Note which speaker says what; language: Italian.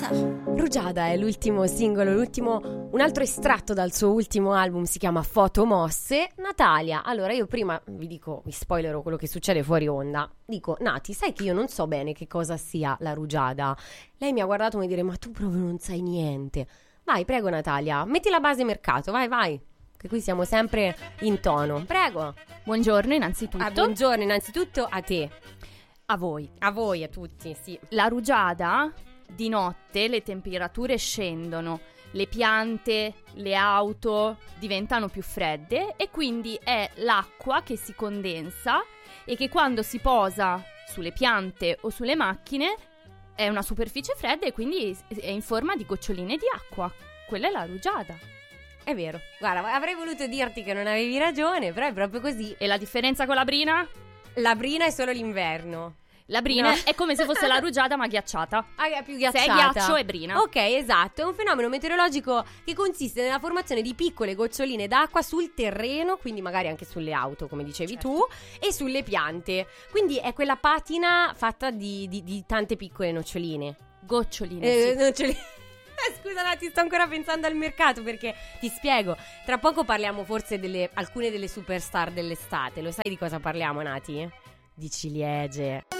Speaker 1: Rugiada è l'ultimo singolo, un altro estratto dal suo ultimo album, si chiama Foto Mosse. Natalia, allora io prima vi spoilerò quello che succede fuori onda. Dico, Nati, sai che io non so bene che cosa sia la rugiada? Lei mi ha guardato come dire, ma tu proprio non sai niente. Vai, prego Natalia, metti la base mercato, vai. Che qui siamo sempre in tono. Prego.
Speaker 2: Buongiorno innanzitutto.
Speaker 1: Buongiorno innanzitutto a te.
Speaker 2: A voi.
Speaker 1: A voi, a tutti, sì.
Speaker 2: La rugiada, di notte le temperature scendono, le piante, le auto diventano più fredde e quindi è l'acqua che si condensa e che quando si posa sulle piante o sulle macchine è una superficie fredda e quindi è in forma di goccioline di acqua. Quella è la rugiada.
Speaker 1: È vero. Guarda, avrei voluto dirti che non avevi ragione, però è proprio così.
Speaker 2: E la differenza con la brina?
Speaker 1: La brina è solo l'inverno.
Speaker 2: La brina è come se fosse la rugiada ma ghiacciata.
Speaker 1: È più ghiacciata.
Speaker 2: Se è ghiaccio è brina.
Speaker 1: Ok, esatto. È un fenomeno meteorologico che consiste nella formazione di piccole goccioline d'acqua sul terreno, quindi magari anche sulle auto, come dicevi tu, e sulle piante. Quindi è quella patina fatta di tante piccole noccioline.
Speaker 2: Goccioline, sì.
Speaker 1: Noccioline. Scusa, Nati, sto ancora pensando al mercato perché ti spiego. Tra poco parliamo forse alcune delle superstar dell'estate. Lo sai di cosa parliamo, Nati? Di ciliegie.